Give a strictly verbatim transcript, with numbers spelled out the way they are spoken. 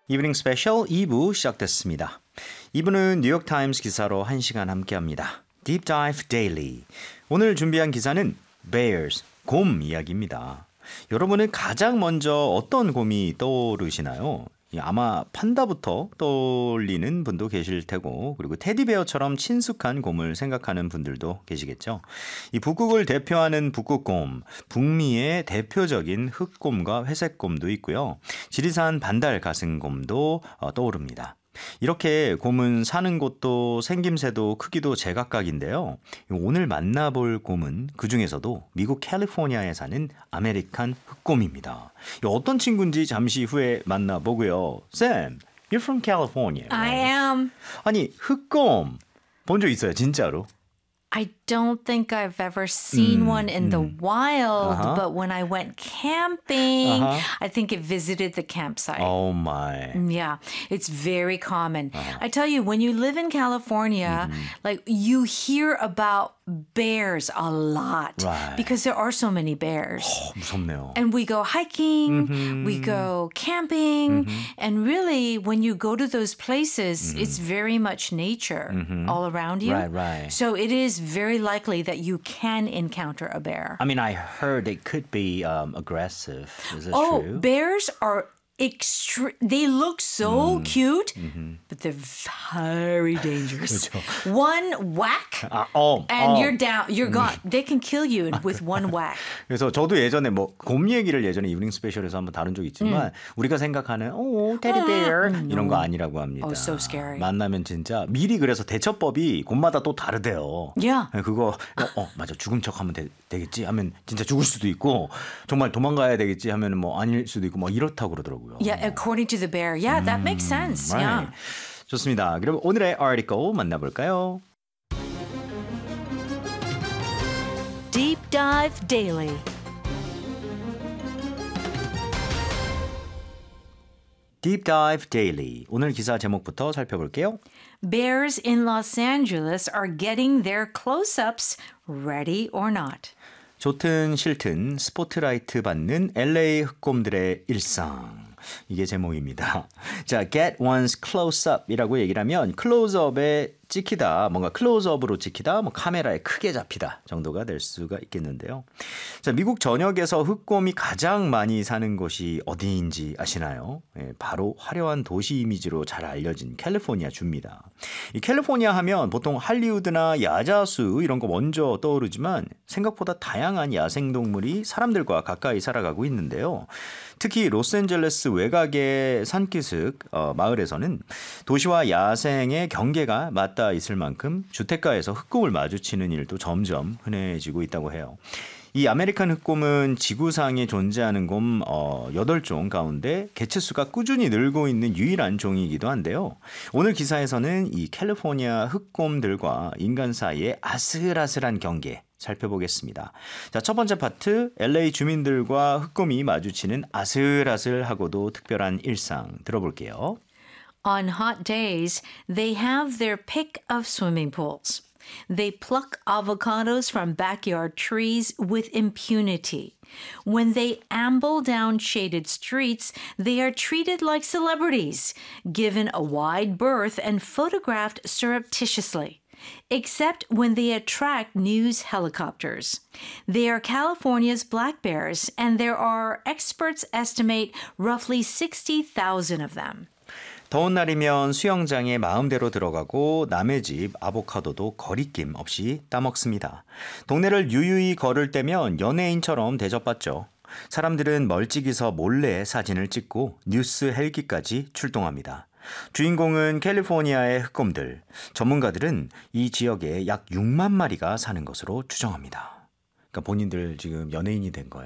이브닝 스페셜 이 부 시작됐습니다. 이 부는 뉴욕타임스 기사로 한 시간 함께합니다. Deep Dive Daily. 오늘 준비한 기사는 Bears, 곰 이야기입니다. 여러분은 가장 먼저 어떤 곰이 떠오르시나요? 아마 판다부터 떠올리는 분도 계실 테고, 그리고 테디베어처럼 친숙한 곰을 생각하는 분들도 계시겠죠. 이 북극을 대표하는 북극곰, 북미의 대표적인 흑곰과 회색곰도 있고요. 지리산 반달가슴곰도 떠오릅니다. 이렇게 곰은 사는 곳도 생김새도 크기도 제각각인데요. 오늘 만나볼 곰은 그중에서도 미국 캘리포니아에 사는 아메리칸 흑곰입니다. 어떤 친구인지 잠시 후에 만나보고요. Sam, you're from California. I right? am. 아니, 흑곰 본 적 있어요, 진짜로? I don't think I've ever seen 음, one in 음. the wild, Uh-huh. but when I went camping, Uh-huh. I think it visited the campsite. Oh my. Yeah, it's very common. I tell you, when you live in California, like you hear about bears a lot Right. because there are so many bears. 어, 무섭네요. And we go hiking, we go camping, and really, when you go to those places, it's very much nature all around you. Right, right. So it is very likely that you can encounter a bear. I mean, I heard it could be um, aggressive. Is that Oh, true? bears are extre- they look so cute, but they're very dangerous. 그렇죠. One whack 아, 어, and 어. you're down. You're gone. They can kill you with one whack. 그래서 저도 예전에 뭐 곰 얘기를 예전에 이브닝 스페셜에서 한번 다룬 적이 있지만 우리가 생각하는 오 테디베어 이런 거 아니라고 합니다. Oh, so scary. 만나면 진짜 미리 그래서 대처법이 곰마다 또 다르대요. Yeah. 그거 어, 어 맞아 죽은 척하면 되, 되겠지 하면 진짜 죽을 수도 있고 정말 도망가야 되겠지 하면 뭐 아닐 수도 있고 뭐 이렇다고 그러더라고요. Yeah, according to the bear. Yeah, that makes sense. Right. Yeah. 좋습니다. 그럼 오늘의 article 만나볼까요? Deep Dive Daily. Deep Dive Daily. 오늘 기사 제목부터 살펴볼게요. Bears in Los Angeles are getting their close-ups ready or not. 좋든 싫든 스포트라이트 받는 엘에이 흑곰들의 일상. 이게 제목입니다. 자, get one's close-up이라고 얘기를 하면 클로즈업에 찍히다, 뭔가 클로즈업으로 찍히다, 뭐 카메라에 크게 잡히다 정도가 될 수가 있겠는데요. 자, 미국 전역에서 흑곰이 가장 많이 사는 곳이 어디인지 아시나요? 예, 바로 화려한 도시 이미지로 잘 알려진 캘리포니아 주입니다. 이 캘리포니아 하면 보통 할리우드나 야자수 이런 거 먼저 떠오르지만 생각보다 다양한 야생동물이 사람들과 가까이 살아가고 있는데요. 특히 로스앤젤레스 외곽의 산기슭 어, 마을에서는 도시와 야생의 경계가 맞닿아 있을 만큼 주택가에서 흑곰을 마주치는 일도 점점 흔해지고 있다고 해요. 이 아메리칸 흑곰은 지구상에 존재하는 곰 어, 여덟 종 가운데 개체수가 꾸준히 늘고 있는 유일한 종이기도 한데요. 오늘 기사에서는 이 캘리포니아 흑곰들과 인간 사이의 아슬아슬한 경계 살펴보겠습니다. 자, 첫 번째 파트, 엘에이 주민들과 흑곰이 마주치는 아슬아슬하고도 특별한 일상 들어볼게요. On hot days, they have their pick of swimming pools. They pluck avocados from backyard trees with impunity. When they amble down shaded streets, they are treated like celebrities, given a wide berth and photographed surreptitiously. Except when they attract news helicopters. They are California's black bears, and there are, experts estimate, roughly sixty thousand of them. 더운 날이면 수영장에 마음대로 들어가고 남의 집 아보카도도 거리낌 없이 따먹습니다. 동네를 유유히 걸을 때면 연예인처럼 대접받죠. 사람들은 멀찍이서 몰래 사진을 찍고 뉴스 헬기까지 출동합니다. 주인공은 캘리포니아의 흑곰들. 전문가들은 이 지역에 약 육만 마리가 사는 것으로 추정합니다. 그러니까 본인들 지금 연예인이 된 거예요.